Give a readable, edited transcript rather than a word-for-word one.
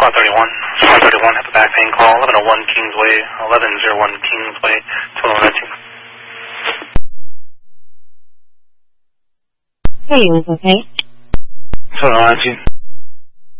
431, have a back pain call, 1101 Kingsway, 1101 Kingsway, 1219. Hey, was okay? 1219.